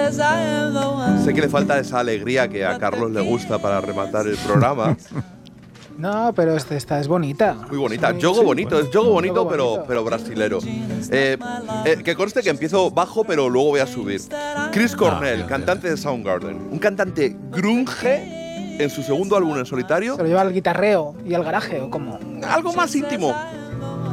Sé que le falta esa alegría que a Carlos le gusta para rematar el programa. No, pero esta es bonita. Muy bonita. Sí, Jogo sí, bonito, bueno. es jogo bonito, Jogo bonito. pero brasilero. Que conste que empiezo bajo, pero luego voy a subir. Chris Cornell, cantante de Soundgarden. Un cantante grunge en su segundo álbum en solitario. ¿Se lo lleva al guitarreo y al garaje o cómo? Algo más íntimo.